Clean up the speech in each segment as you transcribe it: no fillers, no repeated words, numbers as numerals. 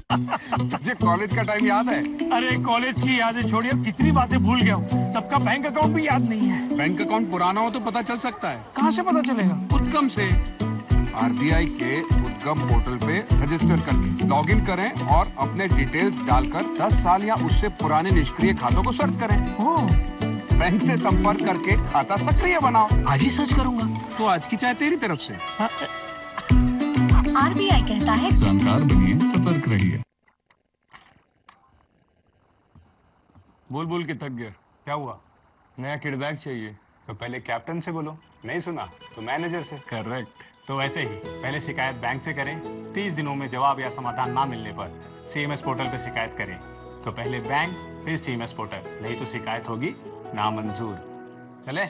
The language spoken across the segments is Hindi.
तुझे कॉलेज का टाइम याद है? अरे कॉलेज की यादें छोड़िए, कितनी बातें भूल गया हूँ। सबका बैंक अकाउंट भी याद नहीं है। बैंक अकाउंट पुराना हो तो पता चल सकता है। कहाँ से पता चलेगा? उद्गम से। आरबीआई के उद्गम पोर्टल पे रजिस्टर करके लॉगिन करें और अपने डिटेल्स डालकर 10 साल या उससे पुराने निष्क्रिय खातों को सर्च करें। बैंक से संपर्क करके खाता सक्रिय बनाओ। आज ही सर्च करूंगा। तो आज की चाय तेरी तरफ से। आरबीआई कहता है जानकार बनिए, सतर्क रहिए। बोल बोल के थक गया। क्या हुआ? नया किडबैग चाहिए तो पहले कैप्टन से बोलो, नहीं सुना तो मैनेजर से। करेक्ट। तो वैसे ही पहले शिकायत बैंक से करें, 30 दिनों में जवाब या समाधान ना मिलने पर सीएमएस पोर्टल पर शिकायत करें। तो पहले बैंक फिर सीएमएस पोर्टल, नहीं तो शिकायत होगी नामंजूर। चले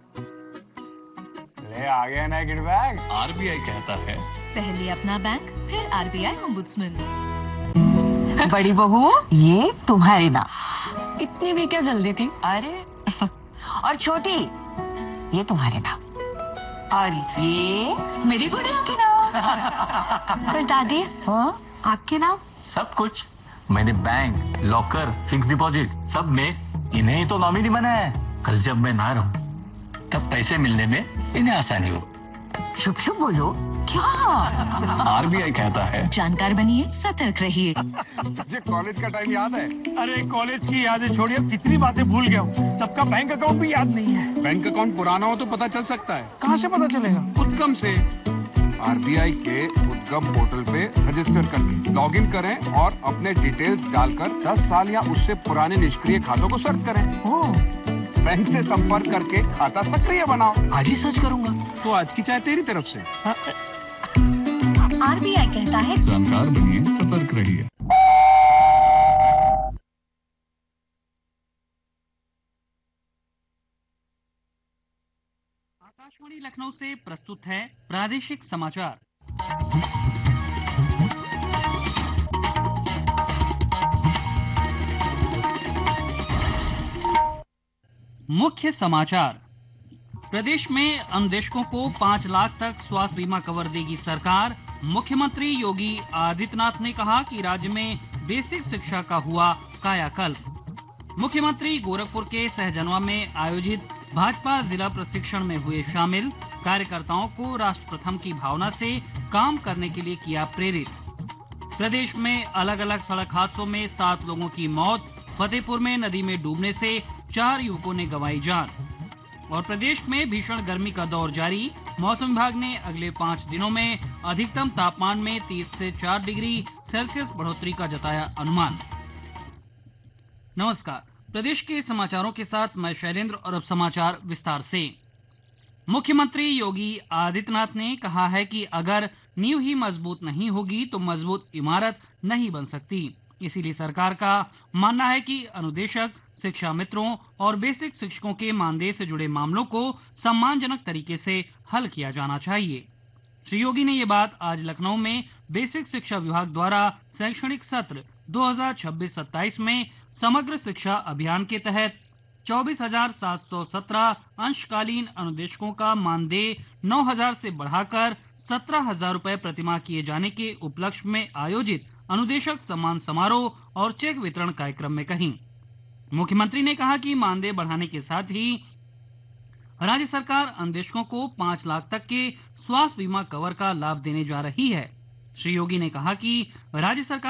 ले आ गया नया किडबैग। आरबीआई कहता है पहले अपना बैंक फिर आरबीआई ओम्बुड्समैन। बड़ी बहू, ये तुम्हारी ना। इतनी भी क्या जल्दी थी? अरे और छोटी, ये तुम्हारे नाम। और ये मेरी गुड़िया के नाम। पर दादी, हाँ? आपके नाम? सब कुछ मैंने बैंक, लॉकर, फिक्स डिपॉजिट सब में इन्हें ही तो नॉमिनी बनाया है। कल जब मैं ना रहूं तब पैसे मिलने में इन्हें आसानी हो। शुभ शुभ बोलो। क्या? आरबीआई कहता है जानकार बनिए, सतर्क रहिए। तुझे कॉलेज का टाइम याद है? अरे कॉलेज की यादें छोड़िए, कितनी बातें भूल गया हूँ। सबका बैंक अकाउंट भी याद नहीं है। बैंक अकाउंट पुराना हो तो पता चल सकता है। कहाँ से पता चलेगा? उद्गम से। आरबीआई के उद्गम पोर्टल पे रजिस्टर करके लॉगिन करें और अपने डिटेल्स डालकर 10 साल या उससे पुराने निष्क्रिय खातों को सर्च करें। बैंक से संपर्क करके खाता सक्रिय बनाओ। आज ही सर्च करूंगा। तो आज की चाय तेरी तरफ से। आरबीआई कहता है जानकार बनिए, सतर्क रहिए। आकाशवाणी लखनऊ से प्रस्तुत है प्रादेशिक समाचार। मुख्य समाचार। प्रदेश में अन्वेषकों को 5 लाख तक स्वास्थ्य बीमा कवर देगी सरकार। मुख्यमंत्री योगी आदित्यनाथ ने कहा कि राज्य में बेसिक शिक्षा का हुआ कायाकल्प। मुख्यमंत्री गोरखपुर के सहजनवा में आयोजित भाजपा जिला प्रशिक्षण में हुए शामिल। कार्यकर्ताओं को राष्ट्र प्रथम की भावना से काम करने के लिए किया प्रेरित। प्रदेश में अलग अलग सड़क हादसों में 7 लोगों की मौत। फतेहपुर में नदी में डूबने से 4 युवकों ने गंवाई जान। और प्रदेश में भीषण गर्मी का दौर जारी। मौसम विभाग ने अगले 5 दिनों में अधिकतम तापमान में 30 से 4 डिग्री सेल्सियस बढ़ोतरी का जताया अनुमान। नमस्कार, प्रदेश के समाचारों के साथ मैं शैलेंद्र और अब समाचार विस्तार से। मुख्यमंत्री योगी आदित्यनाथ ने कहा है कि अगर नींव ही मजबूत नहीं होगी तो मजबूत इमारत नहीं बन सकती। इसीलिए सरकार का मानना है कि अनुदेशक, शिक्षा मित्रों और बेसिक शिक्षकों के मानदेय से जुड़े मामलों को सम्मानजनक तरीके से हल किया जाना चाहिए। श्री योगी ने ये बात आज लखनऊ में बेसिक शिक्षा विभाग द्वारा शैक्षणिक सत्र 2026-27 में समग्र शिक्षा अभियान के तहत 24,717 अंशकालीन अनुदेशकों का मानदेय 9,000 से बढ़ाकर 17,000 रुपए प्रतिमाह किए जाने के उपलक्ष्य में आयोजित अनुदेशक सम्मान समारोह और चेक वितरण कार्यक्रम में कही। मुख्यमंत्री ने कहा कि मानदेय बढ़ाने के साथ ही राज्य सरकार अनुदेशकों को 5 लाख तक के स्वास्थ्य बीमा कवर का लाभ देने जा रही है। श्री योगी ने कहा कि राज्य सरकार